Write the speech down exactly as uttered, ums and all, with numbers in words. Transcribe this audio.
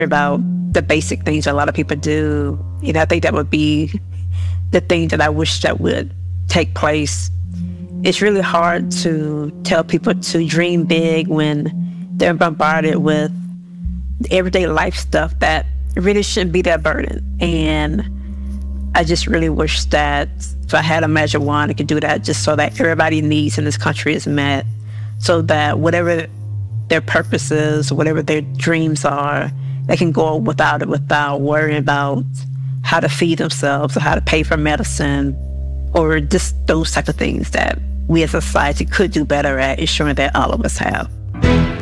about the basic things a lot of people do. You know, I think that would be the thing that I wish that would take place. It's really hard to tell people to dream big when they're bombarded with everyday life stuff that really shouldn't be that burden. And I just really wish that if I had a magic wand, I could do that just so that everybody's needs in this country is met, so that whatever their purpose is, whatever their dreams are, they can go without it, without worrying about how to feed themselves or how to pay for medicine or just those type of things that we as a society could do better at ensuring that all of us have.